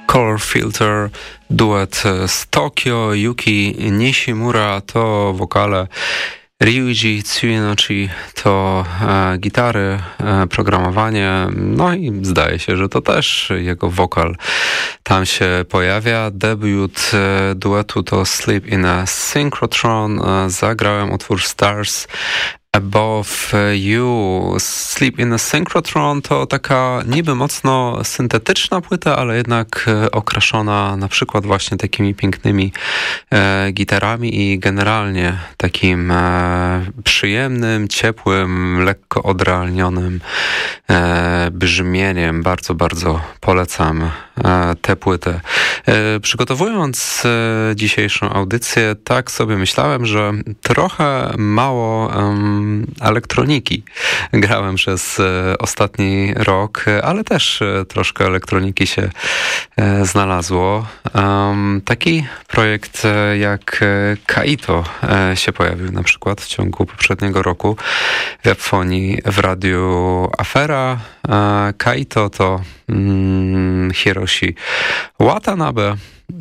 Color Filter, duet z Tokio, Yuki Nishimura to wokale, Ryuji Tsunochi to gitary, programowanie, no i zdaje się, że to też jego wokal tam się pojawia. Debiut duetu to Sleep in a Synchrotron, zagrałem utwór Stars Above You. Sleep in a Synchrotron to taka niby mocno syntetyczna płyta, ale jednak okraszona na przykład właśnie takimi pięknymi gitarami i generalnie takim przyjemnym, ciepłym, lekko odrealnionym brzmieniem. Bardzo, bardzo polecam tę płytę. Przygotowując dzisiejszą audycję, tak sobie myślałem, że trochę mało elektroniki grałem przez ostatni rok, ale też troszkę elektroniki się znalazło. Taki projekt jak Kaito się pojawił na przykład w ciągu poprzedniego roku w Japonii w radiu Afera. Kaito to Hiroshi Watanabe,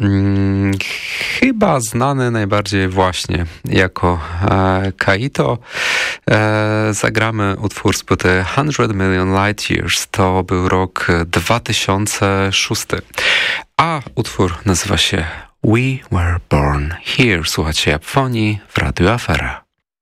chyba znany najbardziej właśnie jako Kaito. Zagramy utwór z płyty 100 Million Light Years. To był rok 2006. A utwór nazywa się We Were Born Here. Słuchajcie Japonii w Radiu Afera.